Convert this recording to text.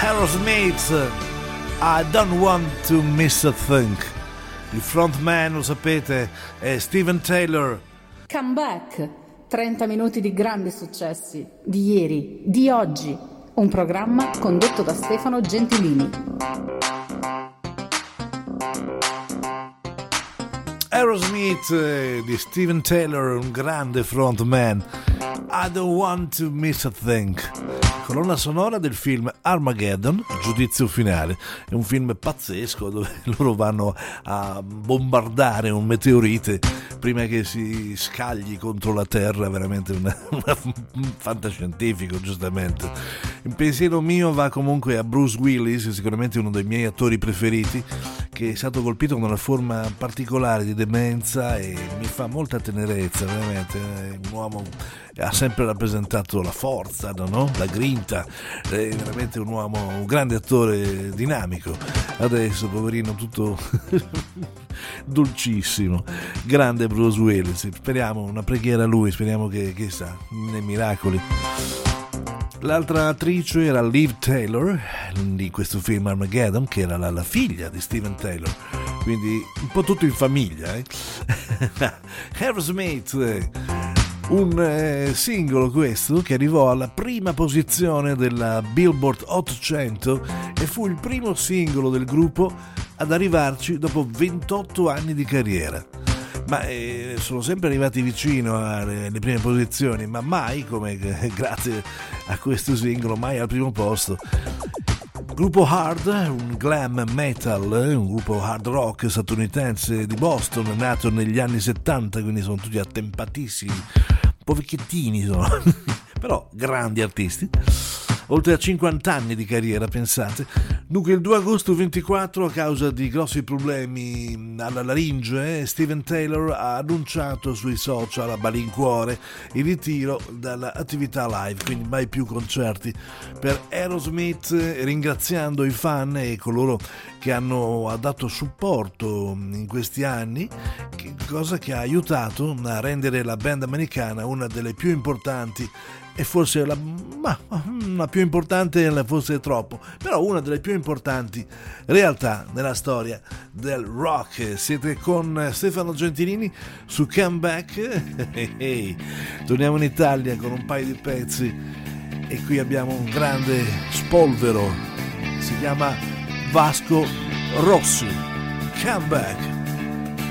Aerosmith, I don't want to miss a thing. Il frontman, lo sapete, è Steven Taylor. Comeback, 30 minuti di grandi successi, di ieri, di oggi. Un programma condotto da Stefano Gentilini. Aerosmith di Steven Taylor, un grande frontman. I don't want to miss a thing. Colonna sonora del film Armageddon, Giudizio finale. È un film pazzesco dove loro vanno a bombardare un meteorite prima che si scagli contro la Terra, veramente un fantascientifico, giustamente. Il pensiero mio va comunque a Bruce Willis, sicuramente uno dei miei attori preferiti, che è stato colpito da una forma particolare di demenza e mi fa molta tenerezza, veramente. È un uomo ha sempre rappresentato la forza, no? La grinta, è veramente un uomo, un grande attore dinamico. Adesso, poverino, tutto dolcissimo, grande Bruce Willis. Speriamo, una preghiera a lui, speriamo che sa, nei miracoli. L'altra attrice era Liv Taylor di questo film Armageddon, che era la figlia di Steven Taylor, quindi un po' tutto in famiglia. Aerosmith, un singolo questo che arrivò alla prima posizione della Billboard 800 e fu il primo singolo del gruppo ad arrivarci dopo 28 anni di carriera. Ma sono sempre arrivati vicino alle prime posizioni, ma mai come grazie a questo singolo, mai al primo posto. Gruppo Hard, un glam metal, un gruppo hard rock statunitense di Boston, nato negli anni 70, quindi sono tutti attempatissimi, un po' vecchiettini sono, però grandi artisti. Oltre a 50 anni di carriera, pensate. Dunque il 2 agosto 24, a causa di grossi problemi alla laringe, Steven Taylor ha annunciato sui social a malincuore il ritiro dall'attività live, quindi mai più concerti per Aerosmith, ringraziando i fan e coloro che hanno dato supporto in questi anni, cosa che ha aiutato a rendere la band americana una delle più importanti e forse la più importante, forse troppo, però una delle più importanti realtà nella storia del rock. Siete con Stefano Gentilini su Comeback. Torniamo in Italia con un paio di pezzi e qui abbiamo un grande spolvero, si chiama Vasco Rossi. Comeback.